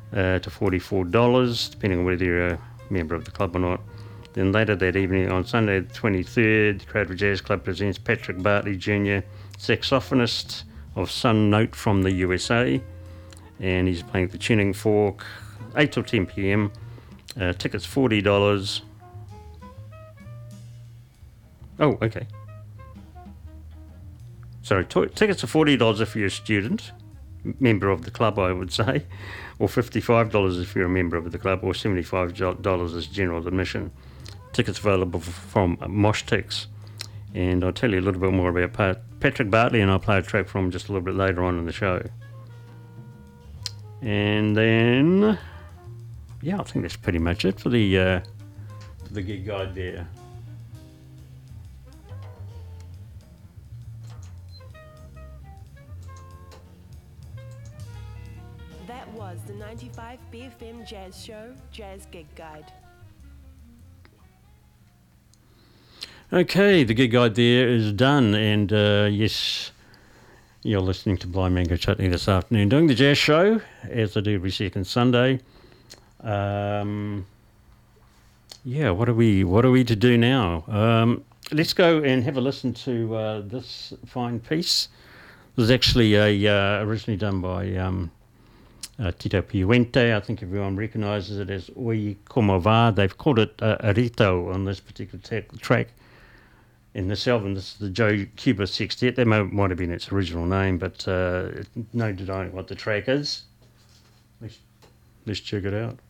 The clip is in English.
to $44, depending on whether you're a member of the club or not. Then later that evening, on Sunday the 23rd, Crowdwood Jazz Club presents Patrick Bartley Jr., saxophonist of Sun Note from the USA, and he's playing the tuning fork, 8 till 10 p.m. Tickets $40. Oh, okay. Sorry, tickets are $40 if you're a student, member of the club, I would say, or $55 if you're a member of the club, or $75 as general admission. Tickets available from Moshtix. And I'll tell you a little bit more about Patrick Bartley, and I'll play a track from him just a little bit later on in the show. And then, yeah, I think that's pretty much it for the gig guide there. That was the 95 BFM Jazz Show, Jazz Gig Guide. Okay, the gig guide there is done, and yes, you're listening to Blind Mango Chutney this afternoon, doing the jazz show, as I do every second Sunday. Yeah, what are we to do now? Let's go and have a listen to this fine piece. This is actually originally done by Tito Puente. I think everyone recognises it as Oi Como Va. They've called it Arito on this particular track. In this album, this is the Joe Cuba Sextet. That might have been its original name, but no denying what the track is. Let's check it out.